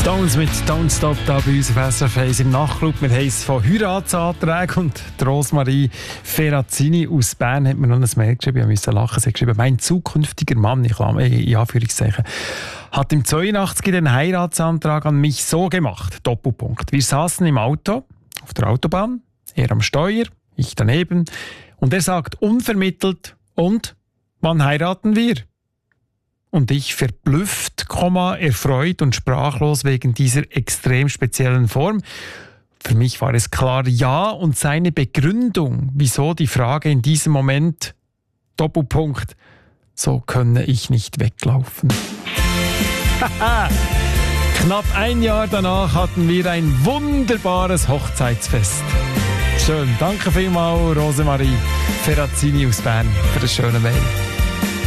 Stones mit Don't Stop da bei uns auf SRF 1 im Nachtclub. Wir haben es von Heiratsanträgen und Rosmarie Ferrazzini aus Bern hat mir noch ein Mail geschrieben. Ich musste lachen. Sie hat geschrieben, mein zukünftiger Mann, in Anführungszeichen, hat im 82 den Heiratsantrag an mich so gemacht. Doppelpunkt. Wir saßen im Auto, auf der Autobahn, er am Steuer, ich daneben. Und er sagt unvermittelt, und wann heiraten wir? Und ich verblüfft, erfreut und sprachlos wegen dieser extrem speziellen Form. Für mich war es klar, ja, und seine Begründung, wieso die Frage in diesem Moment, Doppelpunkt, so könne ich nicht weglaufen. Knapp ein Jahr danach hatten wir ein wunderbares Hochzeitsfest. Schön, danke vielmals Rosemarie Ferrazzini aus Bern für das schöne Mail.